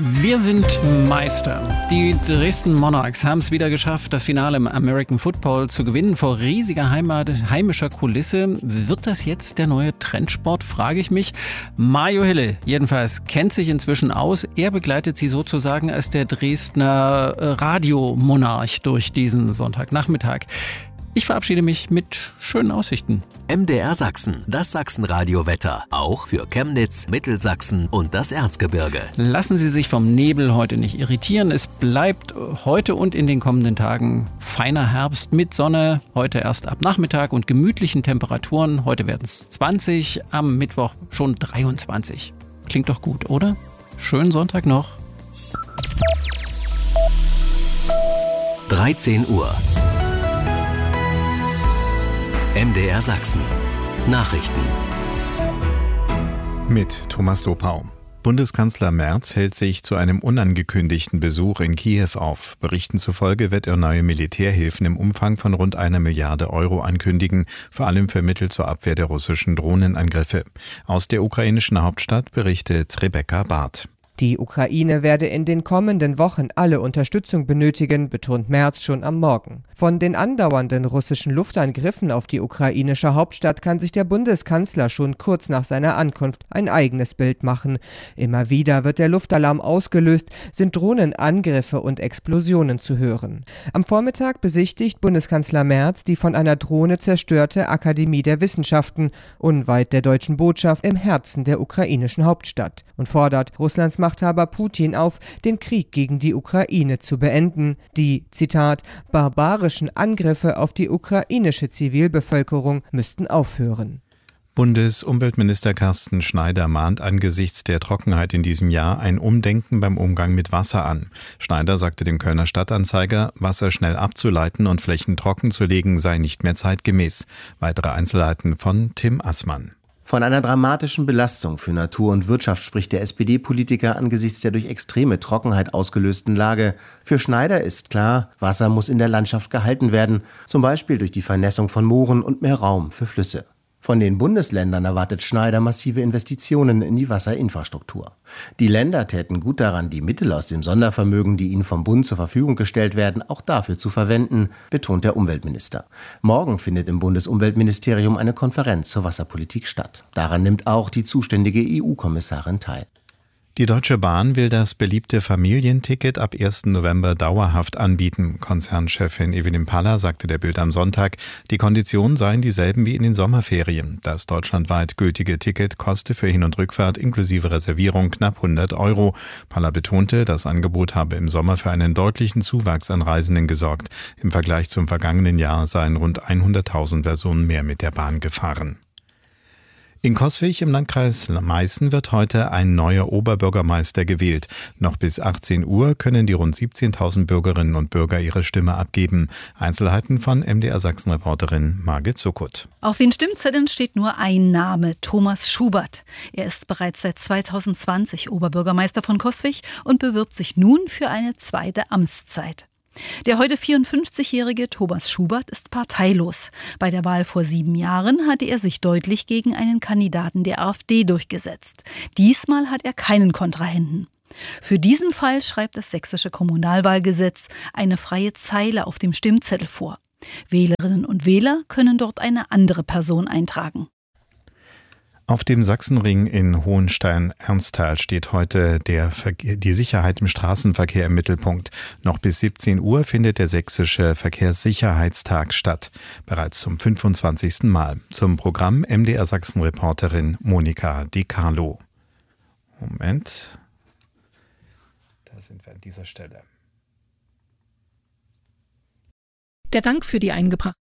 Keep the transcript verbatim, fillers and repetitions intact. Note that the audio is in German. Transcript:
Wir sind Meister. Die Dresden Monarchs haben es wieder geschafft, das Finale im American Football zu gewinnen vor riesiger Heimat, heimischer Kulisse. Wird das jetzt der neue Trendsport, frage ich mich. Mario Hille jedenfalls kennt sich inzwischen aus. Er begleitet sie sozusagen als der Dresdner Radiomonarch durch diesen Sonntagnachmittag. Ich verabschiede mich mit schönen Aussichten. M D R Sachsen, das Sachsen-Radio-Wetter. Auch für Chemnitz, Mittelsachsen und das Erzgebirge. Lassen Sie sich vom Nebel heute nicht irritieren. Es bleibt heute und in den kommenden Tagen feiner Herbst mit Sonne. Heute erst ab Nachmittag und gemütlichen Temperaturen. Heute werden es zwanzig, am Mittwoch schon dreiundzwanzig. Klingt doch gut, oder? Schönen Sonntag noch. dreizehn Uhr. M D R Sachsen. Nachrichten. Mit Thomas Lopau. Bundeskanzler Merz hält sich zu einem unangekündigten Besuch in Kiew auf. Berichten zufolge wird er neue Militärhilfen im Umfang von rund einer Milliarde Euro ankündigen, vor allem für Mittel zur Abwehr der russischen Drohnenangriffe. Aus der ukrainischen Hauptstadt berichtet Rebecca Barth. Die Ukraine werde in den kommenden Wochen alle Unterstützung benötigen, betont Merz schon am Morgen. Von den andauernden russischen Luftangriffen auf die ukrainische Hauptstadt kann sich der Bundeskanzler schon kurz nach seiner Ankunft ein eigenes Bild machen. Immer wieder wird der Luftalarm ausgelöst, sind Drohnenangriffe und Explosionen zu hören. Am Vormittag besichtigt Bundeskanzler Merz die von einer Drohne zerstörte Akademie der Wissenschaften, unweit der deutschen Botschaft im Herzen der ukrainischen Hauptstadt, und fordert Russlands Machthaber Putin auf, den Krieg gegen die Ukraine zu beenden. Die, Zitat, barbarischen Angriffe auf die ukrainische Zivilbevölkerung müssten aufhören. Bundesumweltminister Carsten Schneider mahnt angesichts der Trockenheit in diesem Jahr ein Umdenken beim Umgang mit Wasser an. Schneider sagte dem Kölner Stadtanzeiger, Wasser schnell abzuleiten und Flächen trocken zu legen sei nicht mehr zeitgemäß. Weitere Einzelheiten von Tim Assmann. Von einer dramatischen Belastung für Natur und Wirtschaft spricht der S P D-Politiker angesichts der durch extreme Trockenheit ausgelösten Lage. Für Schneider ist klar, Wasser muss in der Landschaft gehalten werden, zum Beispiel durch die Vernässung von Mooren und mehr Raum für Flüsse. Von den Bundesländern erwartet Schneider massive Investitionen in die Wasserinfrastruktur. Die Länder täten gut daran, die Mittel aus dem Sondervermögen, die ihnen vom Bund zur Verfügung gestellt werden, auch dafür zu verwenden, betont der Umweltminister. Morgen findet im Bundesumweltministerium eine Konferenz zur Wasserpolitik statt. Daran nimmt auch die zuständige E U-Kommissarin teil. Die Deutsche Bahn will das beliebte Familienticket ab ersten November dauerhaft anbieten. Konzernchefin Evelyn Paller sagte der Bild am Sonntag, die Konditionen seien dieselben wie in den Sommerferien. Das deutschlandweit gültige Ticket koste für Hin- und Rückfahrt inklusive Reservierung knapp hundert Euro. Paller betonte, das Angebot habe im Sommer für einen deutlichen Zuwachs an Reisenden gesorgt. Im Vergleich zum vergangenen Jahr seien rund hunderttausend Personen mehr mit der Bahn gefahren. In Coswig im Landkreis Meißen wird heute ein neuer Oberbürgermeister gewählt. Noch bis achtzehn Uhr können die rund siebzehntausend Bürgerinnen und Bürger ihre Stimme abgeben. Einzelheiten von M D R Sachsen-Reporterin Margit Zuckut. Auf den Stimmzetteln steht nur ein Name, Thomas Schubert. Er ist bereits seit zweitausendzwanzig Oberbürgermeister von Coswig und bewirbt sich nun für eine zweite Amtszeit. Der heute vierundfünfzigjährige Thomas Schubert ist parteilos. Bei der Wahl vor sieben Jahren hatte er sich deutlich gegen einen Kandidaten der AfD durchgesetzt. Diesmal hat er keinen Kontrahenten. Für diesen Fall schreibt das sächsische Kommunalwahlgesetz eine freie Zeile auf dem Stimmzettel vor. Wählerinnen und Wähler können dort eine andere Person eintragen. Auf dem Sachsenring in Hohenstein-Ernsthal steht heute der Verkehr, die Sicherheit im Straßenverkehr im Mittelpunkt. Noch bis siebzehn Uhr findet der sächsische Verkehrssicherheitstag statt. Bereits zum fünfundzwanzigsten Mal. Zum Programm M D R Sachsen-Reporterin Monika Di Carlo. Moment. Da sind wir an dieser Stelle. Der Dank für die eingebrachte